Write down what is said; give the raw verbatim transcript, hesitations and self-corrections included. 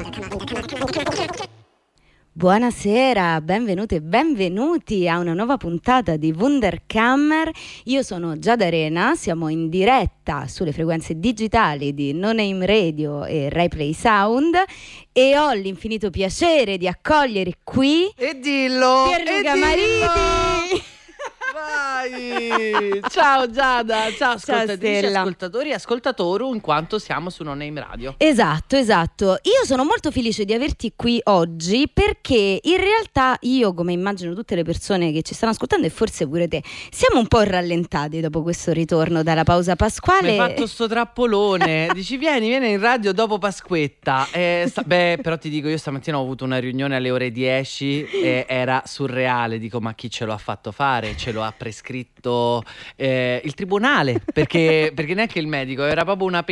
Buonasera, benvenute e benvenuti a una nuova puntata di Wunderkammer. Io sono Giada Arena, siamo in diretta sulle frequenze digitali di No Name Radio e Rai Play Sound e ho l'infinito piacere di accogliere qui E dillo! Pierluca e dillo! Mariti. Vai! Ciao Giada, ciao ascoltatrici, Stella. ascoltatori e ascoltatori, in quanto siamo su No Name Radio. Esatto, esatto. Io sono molto felice di averti qui oggi perché in realtà io, come immagino tutte le persone che ci stanno ascoltando e forse pure te, siamo un po' rallentati dopo questo ritorno dalla pausa pasquale. Mi hai fatto sto trappolone. Dici vieni, vieni in radio dopo Pasquetta. Eh, sta- beh, però ti dico, io stamattina ho avuto una riunione alle ore dieci e era surreale. Dico, ma chi ce lo ha fatto fare? Ce lo ha prescritto eh, il tribunale, perché, perché neanche il medico, era proprio una